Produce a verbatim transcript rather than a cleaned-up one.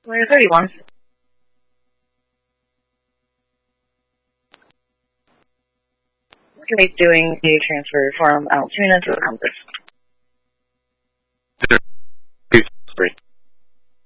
We're thirty-one. Okay, doing the transfer from Altoona to Compass.